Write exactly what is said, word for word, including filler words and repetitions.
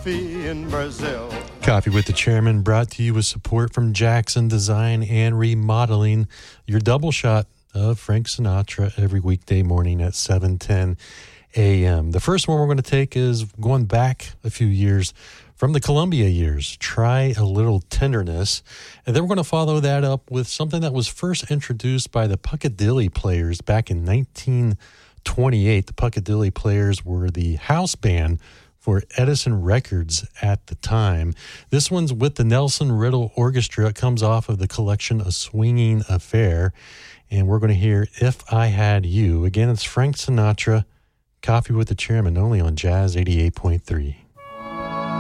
coffee in Brazil. Coffee with the Chairman brought to you with support from Jackson Design and Remodeling. Your double shot of Frank Sinatra every weekday morning at seven ten a.m. The first one we're going to take is going back a few years from the Columbia years, Try a Little Tenderness. And then we're going to follow that up with something that was first introduced by the Puckadilly Players back in nineteen twenty-eight. The Puckadilly Players were the house band for Edison Records at the time. This one's with the Nelson Riddle Orchestra. It comes off of the collection A Swinging Affair. And we're going to hear If I Had You. Again, it's Frank Sinatra, Coffee with the Chairman, only on Jazz eighty-eight point three.